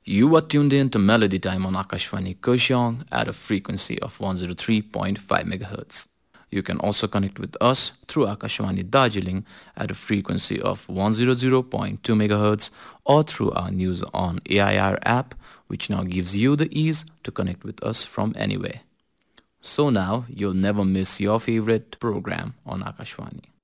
You are tuned in to Melody Time on Akashvani Kurseong at a frequency of 103.5 MHz. You can also connect with us through Akashvani Darjeeling at a frequency of 100.2 MHz or through our News on AIR app, which now gives you the ease to connect with us from anywhere. So now you'll never miss your favorite program on Akashvani.